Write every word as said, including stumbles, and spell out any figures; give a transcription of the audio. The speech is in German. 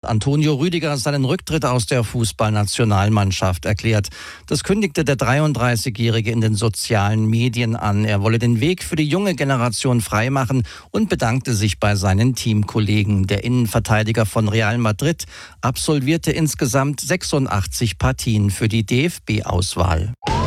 Antonio Rüdiger seinen Rücktritt aus der Fußballnationalmannschaft erklärt. Das kündigte der dreiunddreißigjährige in den sozialen Medien an. Er wolle den Weg für die junge Generation freimachen und bedankte sich bei seinen Teamkollegen. Der Innenverteidiger von Real Madrid absolvierte insgesamt sechsundachtzig Partien für die D F B-Auswahl.